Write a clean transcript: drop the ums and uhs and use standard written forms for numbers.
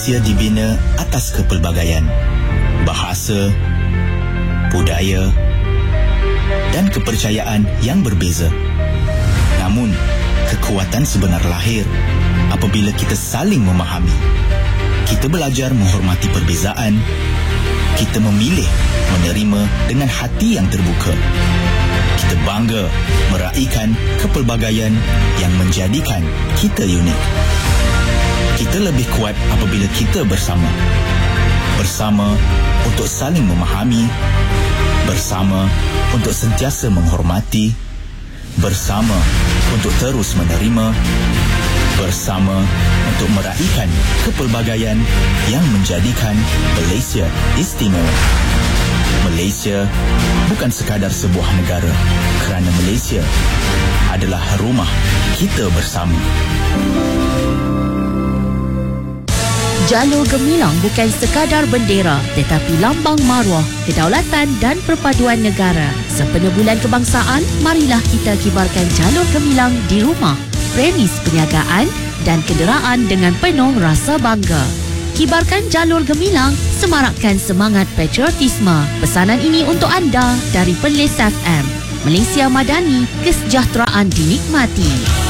Malaysia dibina atas kepelbagaian bahasa, budaya dan kepercayaan yang berbeza. Namun, kekuatan sebenar lahir apabila kita saling memahami. Kita belajar menghormati perbezaan. Kita memilih menerima dengan hati yang terbuka. Kita bangga meraihkan kepelbagaian yang menjadikan kita unik. Kita lebih kuat apabila kita bersama. Bersama untuk saling memahami. Bersama untuk sentiasa menghormati. Bersama untuk terus menerima. Bersama untuk meraihkan kepelbagaian yang menjadikan Malaysia istimewa. Malaysia bukan sekadar sebuah negara, kerana Malaysia adalah rumah kita bersama. Jalur Gemilang bukan sekadar bendera, tetapi lambang maruah, kedaulatan dan perpaduan negara. Sempena Bulan Kebangsaan, marilah kita kibarkan Jalur Gemilang di rumah. Premis perniagaan dan kenderaan dengan penuh rasa bangga. Kibarkan Jalur Gemilang, semarakkan semangat patriotisme. Pesanan ini untuk anda dari Perlis FM. Malaysia Madani, kesejahteraan dinikmati.